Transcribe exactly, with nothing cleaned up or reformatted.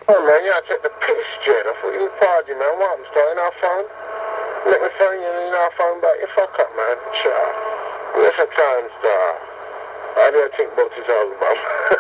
Oh man, you gotta take the piss, Jed. I thought you were party, man. What happened, Star? You know phone? Let me phone you and you know phone back. You fuck up, man. Sure. Where's the time, Star? I didn't think about this album.